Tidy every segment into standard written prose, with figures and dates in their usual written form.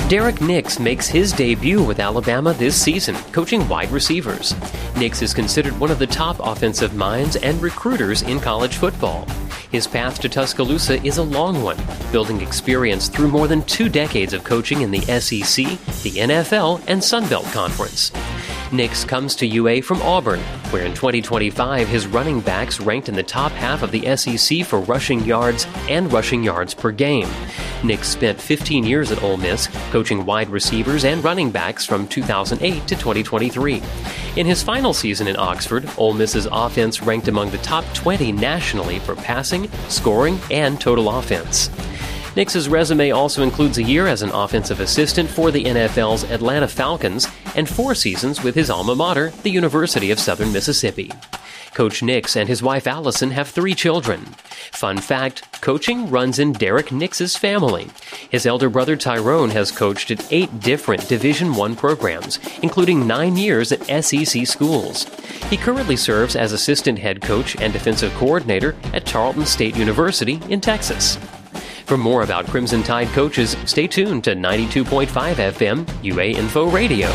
Derek Nix makes his debut with Alabama this season, coaching wide receivers. Nix is considered one of the top offensive minds and recruiters in college football. His path to Tuscaloosa is a long one, building experience through more than 2 decades of coaching in the SEC, the NFL, and Sun Belt Conference. Nix comes to UA from Auburn, where in 2025 his running backs ranked in the top half of the SEC for rushing yards and rushing yards per game. Nix spent 15 years at Ole Miss, coaching wide receivers and running backs from 2008 to 2023. In his final season in Oxford, Ole Miss's offense ranked among the top 20 nationally for passing, scoring, and total offense. Nix's resume also includes a year as an offensive assistant for the NFL's Atlanta Falcons and 4 seasons with his alma mater, the University of Southern Mississippi. Coach Nix and his wife Allison have 3 children. Fun fact, coaching runs in Derek Nix's family. His elder brother Tyrone has coached at 8 different Division I programs, including 9 years at SEC schools. He currently serves as assistant head coach and defensive coordinator at Tarleton State University in Texas. For more about Crimson Tide coaches, stay tuned to 92.5 FM UA Info Radio.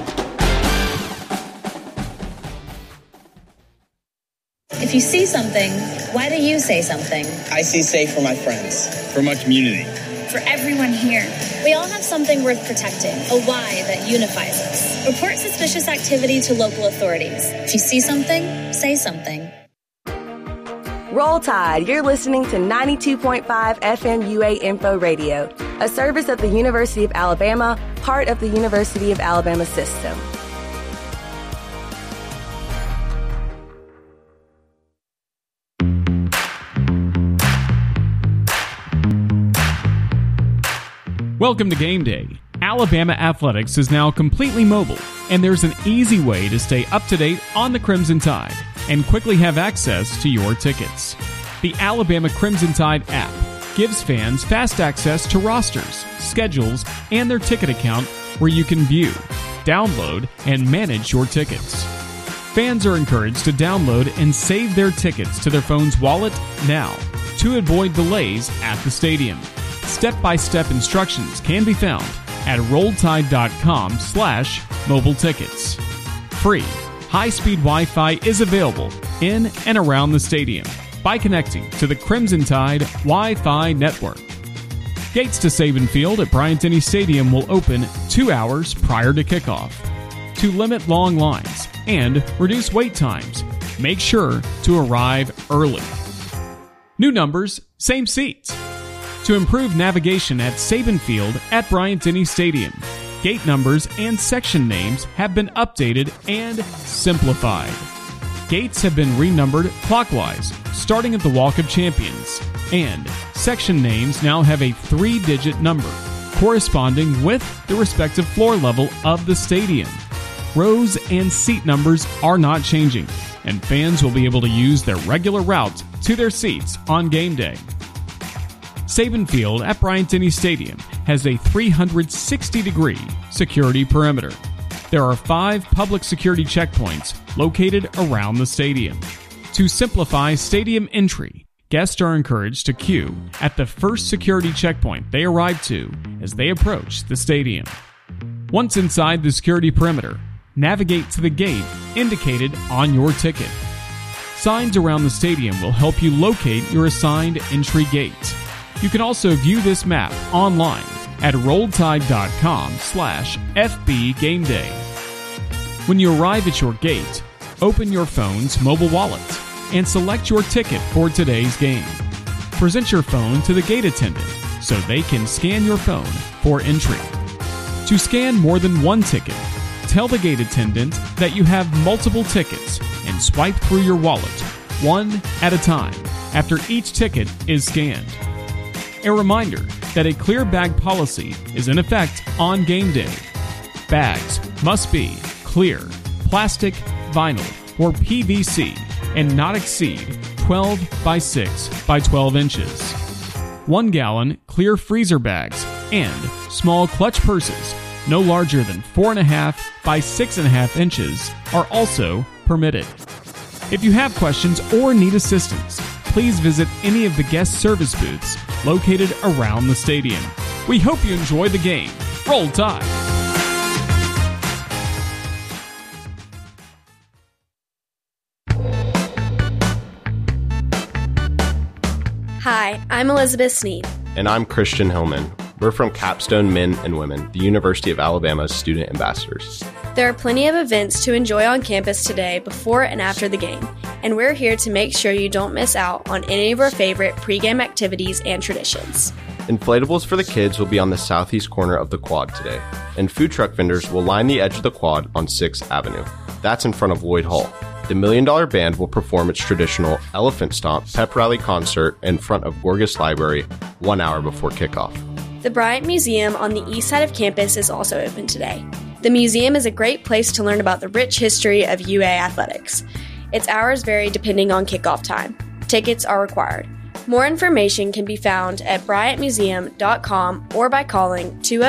If you see something, why do you say something? I see safe for my friends, for my community. For everyone here. We all have something worth protecting, a why that unifies us. Report suspicious activity to local authorities. If you see something, say something. Roll Tide, you're listening to 92.5 FM UA Info Radio, a service of the University of Alabama, part of the University of Alabama system. Welcome to Game Day. Alabama Athletics is now completely mobile, and there's an easy way to stay up to date on the Crimson Tide and quickly have access to your tickets. The Alabama Crimson Tide app gives fans fast access to rosters, schedules, and their ticket account where you can view, download, and manage your tickets. Fans are encouraged to download and save their tickets to their phone's wallet now to avoid delays at the stadium. Step-by-step instructions can be found at rolltide.com/mobile tickets. Free, high-speed Wi-Fi is available in and around the stadium by connecting to the Crimson Tide Wi-Fi network. Gates to Saban Field at Bryant-Denny Stadium will open 2 hours prior to kickoff. To limit long lines and reduce wait times, make sure to arrive early. New numbers, same seats. To improve navigation at Saban Field at Bryant-Denny Stadium, gate numbers and section names have been updated and simplified. Gates have been renumbered clockwise, starting at the Walk of Champions, and section names now have a 3-digit number, corresponding with the respective floor level of the stadium. Rows and seat numbers are not changing, and fans will be able to use their regular route to their seats on game day. Saban Field at Bryant-Denny Stadium has a 360-degree security perimeter. There are 5 public security checkpoints located around the stadium. To simplify stadium entry, guests are encouraged to queue at the first security checkpoint they arrive to as they approach the stadium. Once inside the security perimeter, navigate to the gate indicated on your ticket. Signs around the stadium will help you locate your assigned entry gate. You can also view this map online at rolltide.com/FBGameDay. When you arrive at your gate, open your phone's mobile wallet and select your ticket for today's game. Present your phone to the gate attendant so they can scan your phone for entry. To scan more than one ticket, tell the gate attendant that you have multiple tickets and swipe through your wallet, one at a time, after each ticket is scanned. A reminder that a clear bag policy is in effect on game day. Bags must be clear, plastic, vinyl, or PVC, and not exceed 12 by 6 by 12 inches. 1 gallon clear freezer bags and small clutch purses no larger than 4.5 by 6.5 inches are also permitted. If you have questions or need assistance, please visit any of the guest service booths located around the stadium. We hope you enjoy the game Roll Tide! Hi, I'm Elizabeth Sneed. And I'm Christian Hillman. We're from Capstone Men and Women, the University of Alabama's student ambassadors. There are plenty of events to enjoy on campus today before and after the game, and we're here to make sure you don't miss out on any of our favorite pregame activities and traditions. Inflatables for the kids will be on the southeast corner of the quad today, and food truck vendors will line the edge of the quad on 6th Avenue. That's in front of Lloyd Hall. The $1 Million Band will perform its traditional Elephant Stomp pep rally concert in front of Gorgas Library 1 hour before kickoff. The Bryant Museum on the east side of campus is also open today. The museum is a great place to learn about the rich history of UA athletics. Its hours vary depending on kickoff time. Tickets are required. More information can be found at bryantmuseum.com or by calling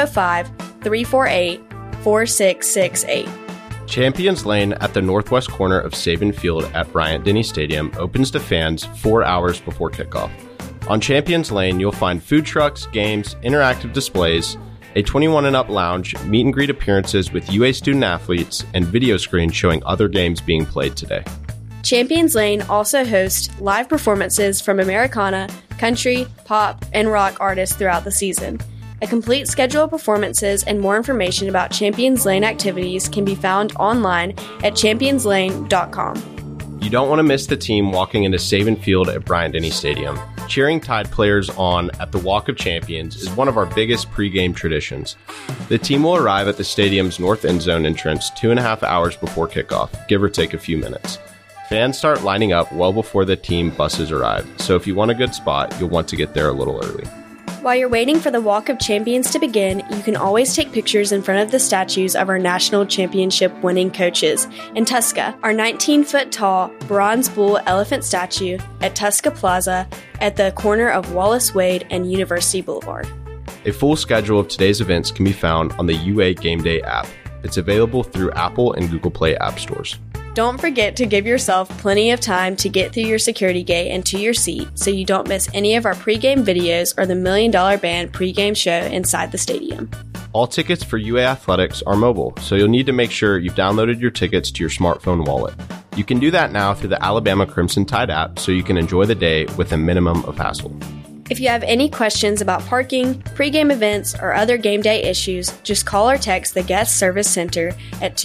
205-348-4668. Champions Lane at the northwest corner of Saban Field at Bryant-Denny Stadium opens to fans 4 hours before kickoff. On Champions Lane, you'll find food trucks, games, interactive displays, a 21 and up lounge, meet and greet appearances with UA student athletes, and video screens showing other games being played today. Champions Lane also hosts live performances from Americana, country, pop, and rock artists throughout the season. A complete schedule of performances and more information about Champions Lane activities can be found online at championslane.com. You don't want to miss the team walking into Saban Field at Bryant-Denny Stadium. Cheering Tide players on at the Walk of Champions is one of our biggest pregame traditions. The team will arrive at the stadium's north end zone entrance 2.5 hours before kickoff, give or take a few minutes. Fans start lining up well before the team buses arrive, so if you want a good spot, you'll want to get there a little early. While you're waiting for the Walk of Champions to begin, you can always take pictures in front of the statues of our national championship winning coaches in Tuska, our 19-foot-tall bronze bull elephant statue at Tuska Plaza at the corner of Wallace Wade and University Boulevard. A full schedule of today's events can be found on the UA Game Day app. It's available through Apple and Google Play app stores. Don't forget to give yourself plenty of time to get through your security gate and to your seat so you don't miss any of our pregame videos or the $1 Million Band pregame show inside the stadium. All tickets for UA Athletics are mobile, so you'll need to make sure you've downloaded your tickets to your smartphone wallet. You can do that now through the Alabama Crimson Tide app so you can enjoy the day with a minimum of hassle. If you have any questions about parking, pregame events, or other game day issues, just call or text the Guest Service Center at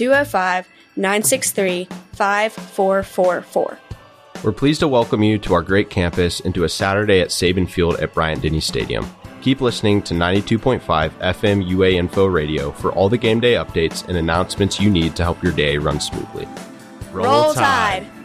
205-963-5444. We're pleased to welcome you to our great campus and to a Saturday at Saban Field at Bryant-Denny Stadium. Keep listening to 92.5 FM UA Info Radio for all the game day updates and announcements you need to help your day run smoothly. Roll Tide!